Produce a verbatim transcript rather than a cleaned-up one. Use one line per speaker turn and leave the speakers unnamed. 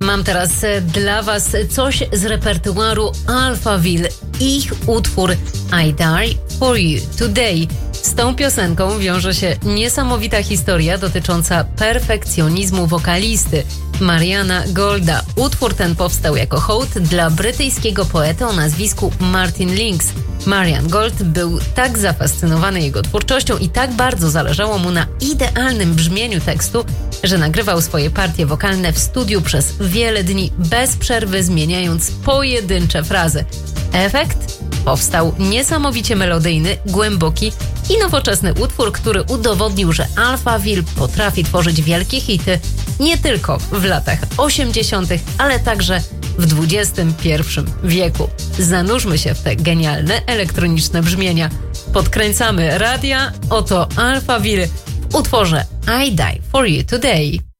Mam teraz dla Was coś z repertuaru Alphaville. Ich utwór I Die For You Today. Z tą piosenką wiąże się niesamowita historia dotycząca perfekcjonizmu wokalisty Mariana Golda. Utwór ten powstał jako hołd dla brytyjskiego poety o nazwisku Martin Links. Marian Gold był tak zafascynowany jego twórczością i tak bardzo zależało mu na idealnym brzmieniu tekstu, że nagrywał swoje partie wokalne w studiu przez wiele dni, bez przerwy zmieniając pojedyncze frazy. Efekt? Powstał niesamowicie melodyjny, głęboki i nowoczesny utwór, który udowodnił, że Alphaville potrafi tworzyć wielkie hity nie tylko w latach osiemdziesiątych, ale także w dwudziestym pierwszym wieku. Zanurzmy się w te genialne elektroniczne brzmienia. Podkręcamy radia, oto Alphaville w utworze I Die For You Today.